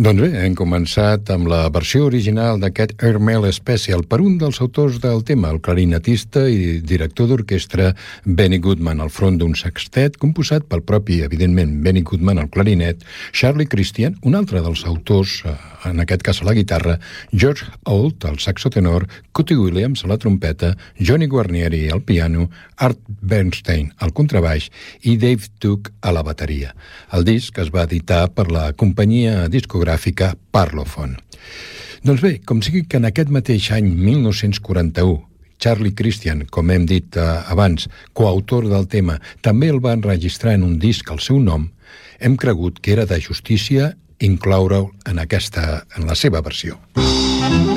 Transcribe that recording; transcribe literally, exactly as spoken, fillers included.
Doncs bé, hem començat amb la versió original d'aquest Airmail Special per un dels autors del tema, el clarinetista i director d'orquestra Benny Goodman, al front d'un sextet composat pel propi, evidentment, Benny Goodman al clarinet, Charlie Christian, un altre dels autors, en aquest cas a la guitarra, George Holt al saxo tenor, Cootie Williams a la trompeta, Johnny Guarnieri al piano, Art Bernstein al contrabaix i Dave Duke a la bateria. El disc es va editar per la companyia discogràfica Parlophone. Doncs bé, com sigui que en aquest mateix any mil nou-cents quaranta-u Charlie Christian, com hem dit eh, abans, coautor del tema, també el va enregistrar en un disc al seu nom, hem cregut que era de justícia incloure-ho en, aquesta, en la seva versió.